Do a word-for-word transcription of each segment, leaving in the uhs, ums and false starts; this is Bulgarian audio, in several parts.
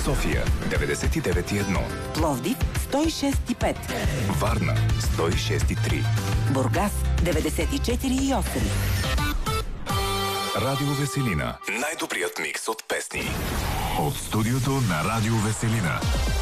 София деветдесет и девет и едно, Пловдив сто и шест и пет, Варна сто и шест и три, Бургас деветдесет и четири и осем. Радио Веселина. Най-добрият микс от песни. От студиото на Радио Веселина.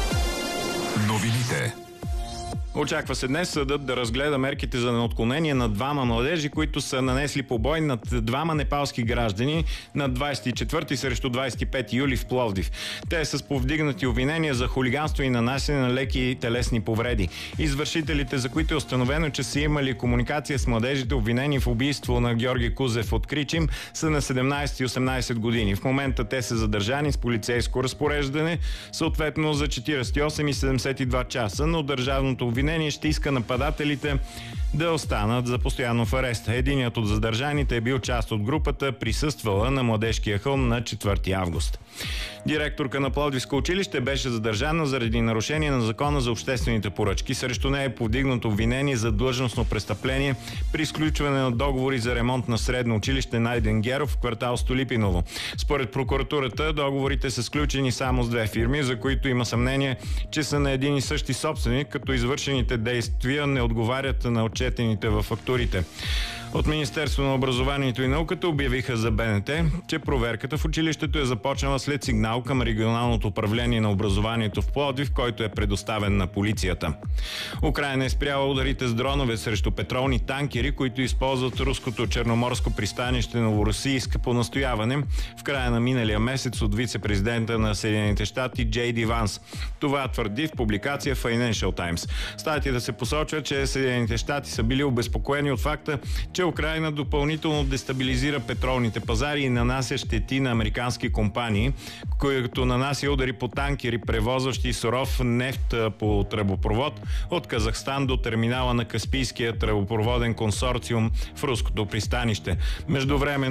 Новините. Очаква се днес съдът да разгледа мерките за неотклонение на двама младежи, които са нанесли побой над двама непалски граждани на двадесет и четвърти срещу двадесет и пети юли в Пловдив. Те са с повдигнати обвинения за хулиганство и нанасяне на леки телесни повреди. Извършителите, за които е установено, че са имали комуникация с младежите, обвинени в убийство на Георги Кузев от Кричим, са на седемнадесет и осемнадесет години. В момента те са задържани с полицейско разпореждане, съответно за четиридесет и осем и седемдесет и два часа, но държавното обвинение ще иска нападателите да останат за постоянно в арест. Единият от задържаните е бил част от групата, присъствала на Младежкия хълм на четвърти август. Директорка на Пловдивско училище беше задържана заради нарушение на Закона за обществените поръчки. Срещу нея е повдигнато обвинение за длъжностно престъпление при изключване на договори за ремонт на средно училище Найден Геров в квартал Столипиново. Според прокуратурата, договорите са сключени само с две фирми, за които има съмнение, че са на един и същи собственик, като извършените действия не отговарят на отчетените във фактурите. От Министерство на образованието и науката обявиха за БНТ, че проверката в училището е започнала след сигнал към регионалното управление на образованието в Пловдив, който е предоставен на полицията. Украйна е спряла ударите с дронове срещу петролни танкери, които използват руското черноморско пристанище Новоросийск по настояване в края на миналия месец от вице-президента на Съединените щати Джей Ди Ванс. Това твърди в публикация Financial Times. Статията се посочва, че Съединените щати са били обезпокоени от факта, че Украйна допълнително дестабилизира петролните пазари и нанася щети на американски компании, които нанася удари по танкери, превозващи суров нефт по тръбопровод от Казахстан до терминала на Каспийския тръбопроводен консорциум в руското пристанище. Междувременно